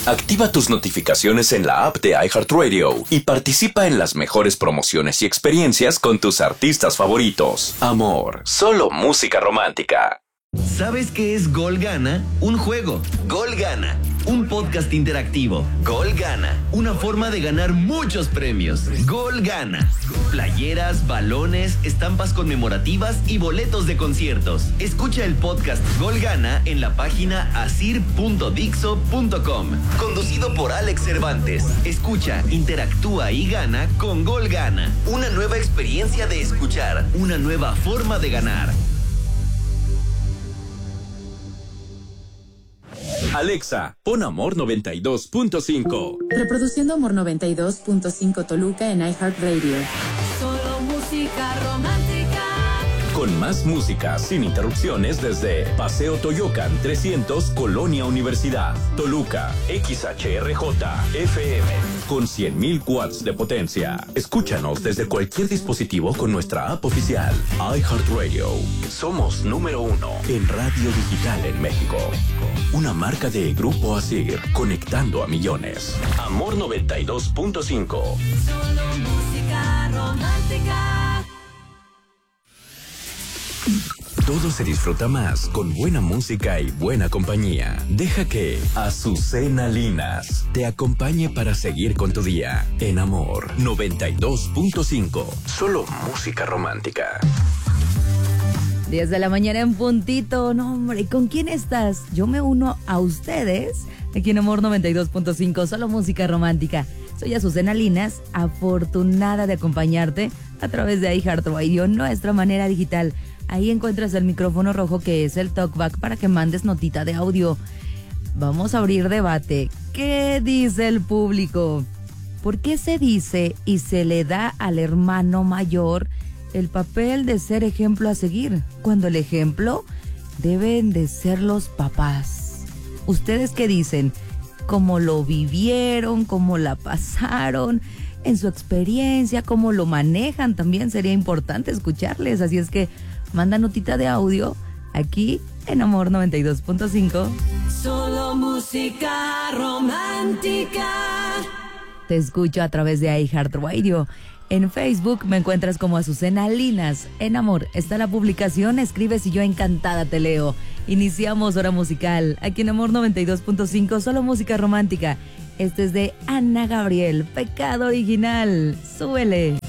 Activa tus notificaciones en la app de iHeartRadio y participa en las mejores promociones y experiencias con tus artistas favoritos. Amor, solo música romántica. ¿Sabes qué es Gol Gana? Un juego. Gol Gana. Un podcast interactivo. Gol Gana. Una forma de ganar muchos premios. Gol Gana. Playeras, balones, estampas conmemorativas y boletos de conciertos. Escucha el podcast Gol Gana en la página asir.dixo.com. Conducido por Alex Cervantes. Escucha, interactúa y gana con Gol Gana. Una nueva experiencia de escuchar. Una nueva forma de ganar. Alexa, pon Amor 92.5. Reproduciendo Amor 92.5 Toluca en iHeartRadio. Solo música romántica. Con más música sin interrupciones desde Paseo Toyocan 300, Colonia Universidad, Toluca, XHRJ, FM, con 100,000 watts de potencia. Escúchanos desde cualquier dispositivo con nuestra app oficial, iHeartRadio. Somos número 1 en radio digital en México. Una marca de Grupo Asir, conectando a millones. Amor 92.5. Solo música romántica. Todo se disfruta más con buena música y buena compañía. Deja que Azucena Linas te acompañe para seguir con tu día. En Amor 92.5. Solo música romántica. 10 de la mañana en puntito. No, hombre, ¿con quién estás? Yo me uno a ustedes aquí en Amor 92.5, solo música romántica. Soy Azucena Linas, afortunada de acompañarte a través de iHeartRadio, nuestra manera digital. Ahí encuentras el micrófono rojo que es el talkback para que mandes notita de audio. Vamos a abrir debate. ¿Qué dice el público? ¿Por qué se dice y se le da al hermano mayor el papel de ser ejemplo a seguir, cuando el ejemplo deben de ser los papás? ¿Ustedes qué dicen? ¿Cómo lo vivieron? ¿Cómo la pasaron? En su experiencia, ¿cómo lo manejan? También sería importante escucharles, así es que manda notita de audio aquí en Amor 92.5. Solo música romántica. Te escucho a través de iHeartRadio. En Facebook me encuentras como Azucena Linas. En Amor está la publicación, escribes y yo encantada te leo. Iniciamos hora musical aquí en Amor 92.5, solo música romántica. Este es de Ana Gabriel, Pecado Original. Súbele.